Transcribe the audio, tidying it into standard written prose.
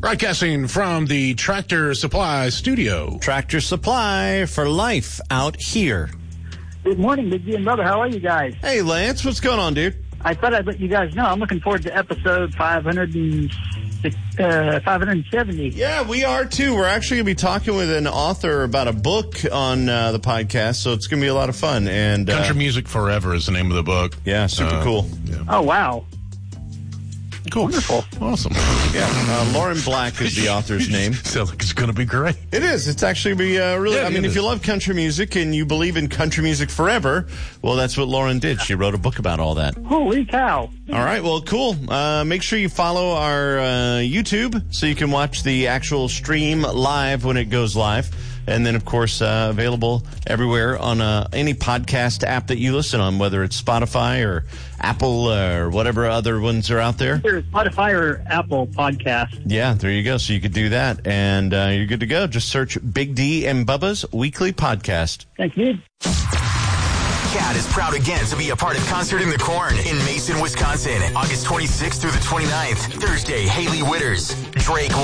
Broadcasting from the Tractor Supply studio. Tractor Supply for life out here. Good morning, Big D and Brother. How are you guys? Hey, Lance. What's going on, dude? I thought I'd let you guys know. I'm looking forward to episode 570. Yeah, we are, too. We're actually going to be talking with an author about a book on the podcast, so it's going to be a lot of fun. And Country Music Forever is the name of the book. Yeah, super cool. Yeah. Oh, wow. Cool. Wonderful. Awesome. Yeah. Lauren Black is the author's name. Sounds like it's going to be great. It is. It's actually be really, I mean, if you love country music and you believe in country music forever, well, that's what Lauren did. She wrote a book about all that. Holy cow. All right. Well, cool. Make sure you follow our YouTube so you can watch the actual stream live when it goes live. And then, of course, available everywhere on any podcast app that you listen on, whether it's Spotify or Apple or whatever other ones are out there. There's Spotify or Apple podcast. Yeah, there you go. So you could do that, and you're good to go. Just search Big D and Bubba's Weekly Podcast. Thank you. Cat is proud again to be a part of Concert in the Corn in Mason, Wisconsin, August 26th through the 29th. Thursday, Haley Witters, Drake